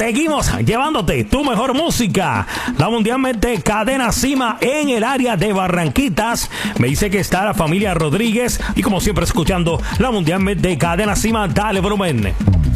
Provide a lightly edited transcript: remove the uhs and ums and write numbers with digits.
seguimos llevándote tu mejor música. La mundialmente Cadena Cima en el área de Barranquitas. Me dice que está la familia Rodríguez y como siempre escuchando la mundialmente Cadena Cima. Dale volumen.